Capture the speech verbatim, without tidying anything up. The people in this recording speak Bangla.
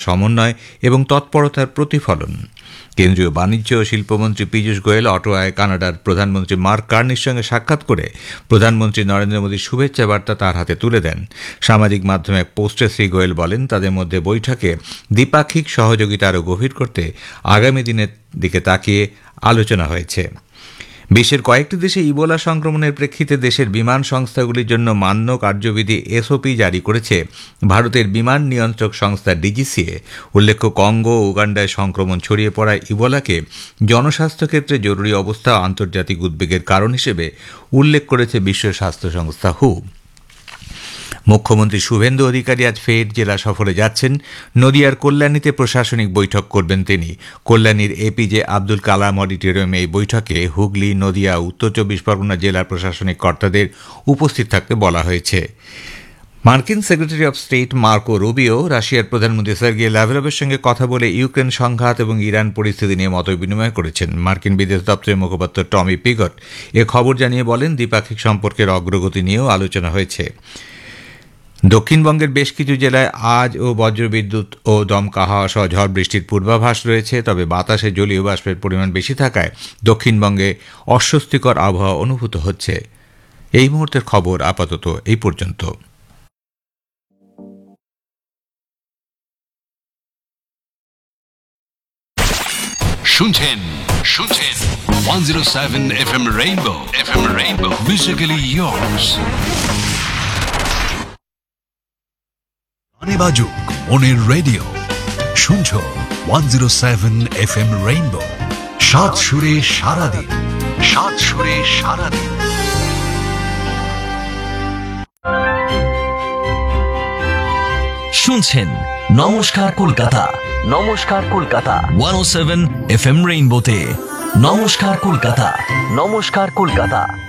সমন্বয় এবং তৎপরতার প্রতিফলন। কেন্দ্রীয় বাণিজ্য ও শিল্পমন্ত্রী পীযূষ গোয়েল অটোয়ায় কানাডার প্রধানমন্ত্রী মার্ক কার্নির সঙ্গে সাক্ষাৎ করে প্রধানমন্ত্রী নরেন্দ্র মোদীর শুভেচ্ছা বার্তা তার হাতে তুলে দেন। সামাজিক মাধ্যমে এক পোস্টে শ্রী গোয়েল বলেন, তাদের মধ্যে বৈঠকে দ্বিপাক্ষিক সহযোগিতা আরও গভীর করতে আগামী দিনের দিকে তাকিয়ে আলোচনা হয়েছে। বিশ্বের কয়েকটি দেশে ইবোলা সংক্রমণের প্রেক্ষিতে দেশের বিমান সংস্থাগুলির জন্য মান্য কার্যবিধি এসওপি জারি করেছে ভারতের বিমান নিয়ন্ত্রক সংস্থা ডিজিসিএ। উল্লেখ্য, কঙ্গো ও উগান্ডায় সংক্রমণ ছড়িয়ে পড়ায় ইবোলাকে জনস্বাস্থ্য ক্ষেত্রে জরুরি অবস্থা আন্তর্জাতিক উদ্বেগের কারণ হিসেবে উল্লেখ করেছে বিশ্ব স্বাস্থ্য সংস্থা হু। মুখ্যমন্ত্রী শুভেন্দু অধিকারী আজ ফের জেলা সফরে যাচ্ছেন। নদিয়ার কল্যাণীতে প্রশাসনিক বৈঠক করবেন তিনি। কল্যাণীর এপিজে আব্দুল কালাম অডিটোরিয়ামে এই বৈঠকে হুগলি, নদিয়া, উত্তর চব্বিশ পরগনা জেলার প্রশাসনিক কর্তাদের উপস্থিত থাকতে বলা হয়েছে। মার্কিন secretary of state Marco Rubio রাশিয়ার প্রধানমন্ত্রী সার্গেই ল্যাভরভের সঙ্গে কথা বলে ইউক্রেন সংঘাত এবং ইরান পরিস্থিতি নিয়ে মতবিনিময় করেছেন। মার্কিন বিদেশ দপ্তরের মুখপাত্র টমি পিগট এ খবর জানিয়ে বলেন, দ্বিপাক্ষিক সম্পর্কের অগ্রগতি নিয়েও আলোচনা হয়েছে। দক্ষিণবঙ্গের বেশ কিছু জেলায় আজ ও বজ্রবিদ্যুৎ ও দমকা হাওয়া সহ ঝড় বৃষ্টির পূর্বাভাস রয়েছে। তবে বাতাসে জলীয় বাষ্পের পরিমাণ বেশি থাকায় দক্ষিণবঙ্গে অস্বস্তিকর আবহাওয়া অনুভূত হচ্ছে। এই মুহূর্তের খবর আপাতত এই পর্যন্ত। শুনছেন শুনছেন one oh seven F M rainbow F M rainbow musically years. গানে বাজুক মনের রেডিও, শুনছো one oh seven F M rainbow. সাত সুরে সারাদিন, সাত সুরে সারাদিন। শুনছেন নমস্কার কলকাতা, নমস্কার Kolkata one oh seven F M রেইনবোতে। নমস্কার কলকাতা, নমস্কার কলকাতা।